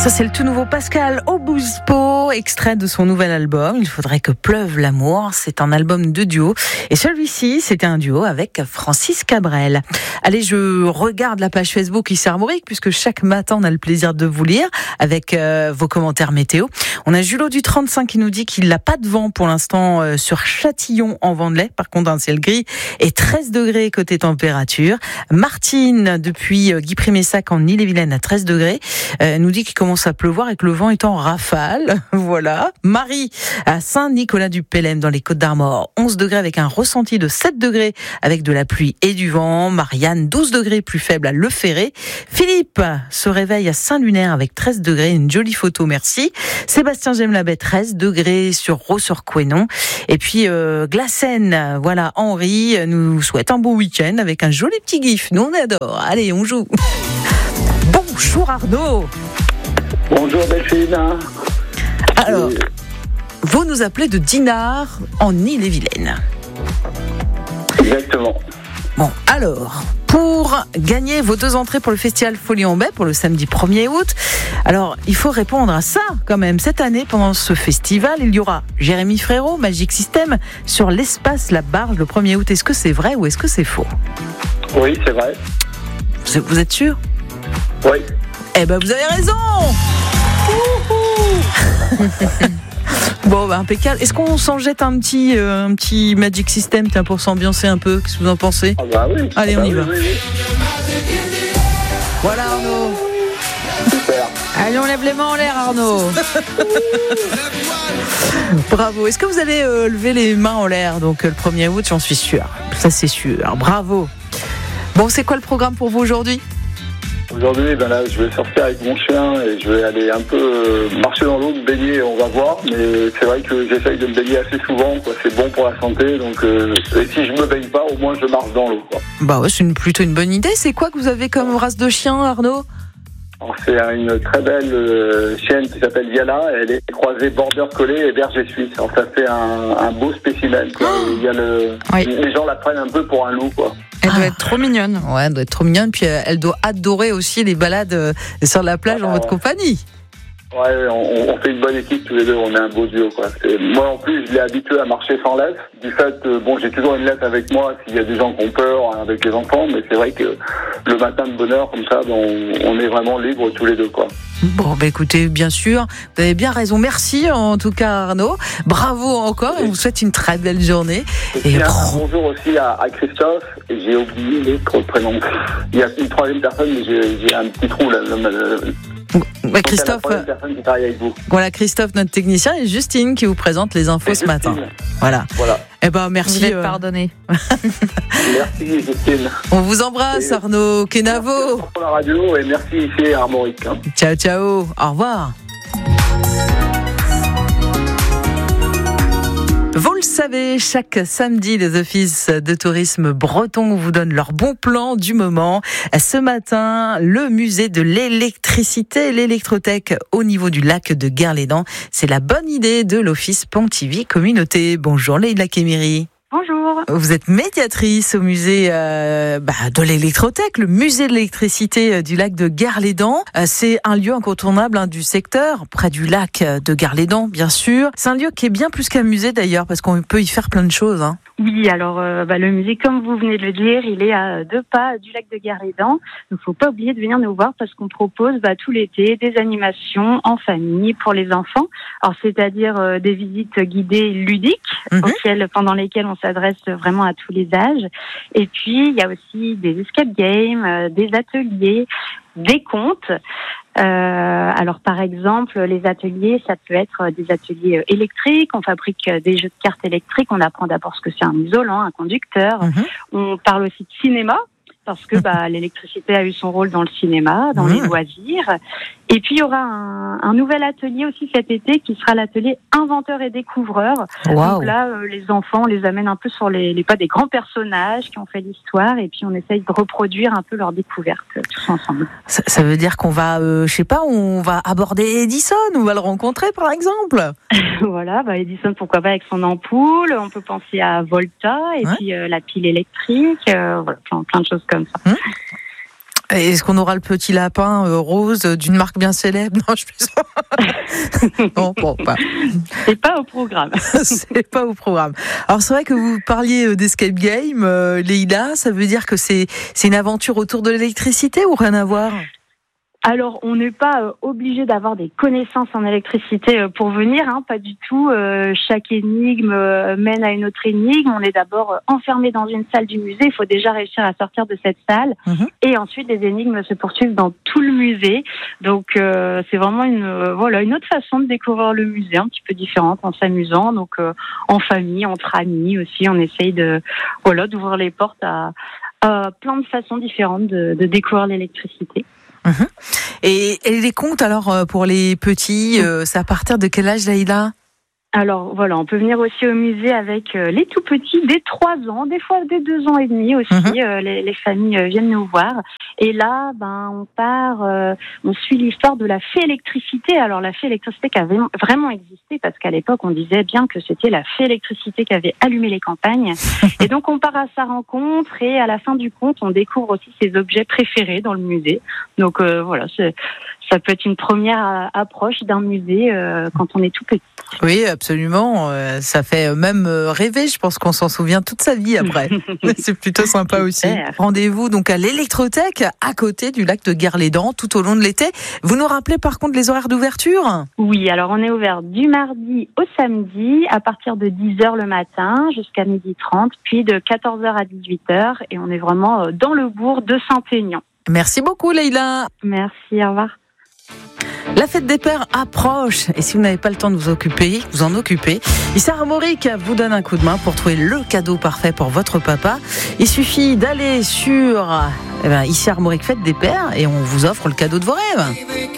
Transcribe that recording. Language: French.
Ça, c'est le tout nouveau Pascal Obispo, extrait de son nouvel album. Il faudrait que pleuve l'amour. C'est un album de duo. Et celui-ci, c'était un duo avec Francis Cabrel. Allez, je regarde la page Facebook Ici Armorique, puisque chaque matin, on a le plaisir de vous lire avec vos commentaires météo. On a Julot du 35 qui nous dit qu'il n'a pas de vent pour l'instant sur Châtillon en Vendelais. Par contre, un ciel gris et 13 degrés côté température. Martine, depuis Guy-Primessac en Ille-et-Vilaine à 13 degrés, nous dit qu'il commence à pleuvoir et que le vent est en rafale. Voilà. Marie, à Saint-Nicolas-du-Pélem dans les Côtes-d'Armor, 11 degrés avec un ressenti de 7 degrés avec de la pluie et du vent. Marianne, 12 degrés plus faible à Le Ferré. Philippe se réveille à Saint-Lunaire avec 13 degrés. Une jolie photo, merci. Sébastien Gemmelabet, 13 degrés sur Raux-sur-Couesnon. Et puis Glassen, voilà, Henri nous souhaite un beau week-end avec un joli petit gif. Nous, on adore. Allez, on joue. Bonjour Arnaud. Bonjour Delphine. Alors, vous nous appelez de Dinard en Ille-et-Vilaine. Exactement. Bon, alors, pour gagner vos 2 entrées pour le festival Folie en Baie pour le samedi 1er août, alors il faut répondre à ça quand même. Cette année, pendant ce festival, il y aura Jérémy Frérot, Magic System, sur l'espace La Barge le 1er août. Est-ce que c'est vrai ou est-ce que c'est faux ? Oui, c'est vrai. Vous êtes sûr ? Oui. Eh ben, vous avez raison. Bon, bah, impeccable. Est-ce qu'on s'en jette un petit Magic System, tiens, pour s'ambiancer un peu ? Qu'est-ce que vous en pensez ? Ah bah oui. Allez, on y va. Oui. Voilà, Arnaud. Super. Allez, on lève les mains en l'air, Arnaud. Bravo. Est-ce que vous allez lever les mains en l'air donc le 1er août ? J'en suis sûre. Ça, c'est sûr. Bravo. Bon, c'est quoi le programme pour vous aujourd'hui ? Aujourd'hui, ben là, je vais sortir avec mon chien et je vais aller un peu marcher dans l'eau, me baigner, on va voir. Mais c'est vrai que j'essaye de me baigner assez souvent, quoi. C'est bon pour la santé, donc et si je me baigne pas, au moins je marche dans l'eau, quoi. Bah ouais, c'est plutôt une bonne idée. C'est quoi que vous avez comme race de chien, Arnaud ? Alors, c'est une très belle chienne qui s'appelle Yala. Elle est croisée border collé et berger suisse. Alors ça fait un beau spécimen, quoi. Il y a Oui. Les gens la prennent un peu pour un loup, quoi. Elle doit être trop mignonne. Ouais, elle doit être trop mignonne. Puis elle doit adorer aussi les balades sur la plage en votre compagnie. Ouais, on fait une bonne équipe tous les deux, on est un beau duo, quoi. Moi en plus, je l'ai habitué à marcher sans laisse. Du fait, j'ai toujours une laisse avec moi s'il y a des gens qui ont peur avec les enfants, mais c'est vrai que le matin de bonne heure, comme ça, on est vraiment libres tous les deux, quoi. Bon, bah écoutez, bien sûr, vous avez bien raison. Merci en tout cas, Arnaud. Bravo encore et on vous souhaite une très belle journée. Et un bonjour aussi à Christophe, et j'ai oublié l'autre prénom. Il y a une troisième personne, mais j'ai un petit trou là. Ouais, Christophe, qui travaille avec vous. Voilà, Christophe, notre technicien, et Justine qui vous présente les infos ce matin. Voilà. Eh ben, merci. Vous êtes pardonné. Merci, Justine. On vous embrasse, Arnaud Kenavo. Merci pour la radio et merci ici à Armorique. Ciao, ciao. Au revoir. Vous le savez, chaque samedi, les offices de tourisme bretons vous donnent leur bon plan du moment. Ce matin, le musée de l'électricité, l'électrothèque au niveau du lac de Guerlédan. C'est la bonne idée de l'office Pontivy Communauté. Bonjour Leïla Kémiri. Bonjour. Vous êtes médiatrice au musée de l'électrothèque, le musée de l'électricité du lac de Guerlédan. C'est un lieu incontournable du secteur, près du lac de Guerlédan, bien sûr. C'est un lieu qui est bien plus qu'un musée d'ailleurs, parce qu'on peut y faire plein de choses. Hein. Oui, alors le musée, comme vous venez de le dire, il est à 2 pas du lac de Guerlédan. Donc, faut pas oublier de venir nous voir parce qu'on propose tout l'été des animations en famille pour les enfants. Alors, c'est-à-dire des visites guidées ludiques, pendant lesquelles on s'adresse vraiment à tous les âges. Et puis, il y a aussi des escape games, des ateliers, des contes. Alors par exemple, les ateliers, ça peut être des ateliers électriques, on fabrique des jeux de cartes électriques, on apprend d'abord ce que c'est un isolant, un conducteur. On parle aussi de cinéma, parce que l'électricité a eu son rôle dans le cinéma, dans les loisirs. Et puis il y aura un nouvel atelier aussi cet été qui sera l'atelier inventeurs et découvreurs. Wow. Donc là, les enfants, on les amène un peu sur les pas des grands personnages qui ont fait l'histoire et puis on essaye de reproduire un peu leurs découvertes tous ensemble. Ça veut dire qu'on va, on va aborder Edison, on va le rencontrer par exemple. Voilà, Edison, pourquoi pas avec son ampoule. On peut penser à Volta et puis la pile électrique. Voilà, plein de choses comme ça. Et est-ce qu'on aura le petit lapin rose d'une marque bien célèbre? Non, je plaisante. Non, bon, pas. C'est pas au programme. C'est pas au programme. Alors c'est vrai que vous parliez d'escape game, Leïla, ça veut dire que c'est une aventure autour de l'électricité ou rien à voir? Alors, on n'est pas obligé d'avoir des connaissances en électricité pour venir, pas du tout. Chaque énigme mène à une autre énigme. On est d'abord enfermé dans une salle du musée. Il faut déjà réussir à sortir de cette salle. Et ensuite, les énigmes se poursuivent dans tout le musée. Donc, c'est vraiment une autre façon de découvrir le musée, un petit peu différente, en s'amusant. Donc, en famille, entre amis aussi, on essaye d'ouvrir les portes à plein de façons différentes de découvrir l'électricité. Et les contes, alors, pour les petits, c'est à partir de quel âge, Leïla? Alors voilà, on peut venir aussi au musée avec les tout petits, dès 3 ans, des fois dès 2 ans et demi aussi. Les familles viennent nous voir. Et là, on suit l'histoire de la fée électricité. Alors la fée électricité qui avait vraiment existé, parce qu'à l'époque, on disait bien que c'était la fée électricité qui avait allumé les campagnes. Et donc on part à sa rencontre et à la fin du conte, on découvre aussi ses objets préférés dans le musée. Donc ça peut être une première approche d'un musée quand on est tout petit. Oui, absolument. Ça fait même rêver. Je pense qu'on s'en souvient toute sa vie après. C'est plutôt sympa aussi. Rendez-vous donc à l'Électrothèque, à côté du lac de Guerlédan, tout au long de l'été. Vous nous rappelez par contre les horaires d'ouverture? Oui, alors on est ouvert du mardi au samedi, à partir de 10h le matin jusqu'à 12h30, puis de 14h à 18h. Et on est vraiment dans le bourg de Saint-Aignan. Merci beaucoup, Leïla. Merci, au revoir. La fête des pères approche et si vous n'avez pas le temps de vous en occuper, Issa Armorique vous donne un coup de main pour trouver le cadeau parfait pour votre papa. Il suffit d'aller sur Issa Armorique Fête des pères et on vous offre le cadeau de vos rêves.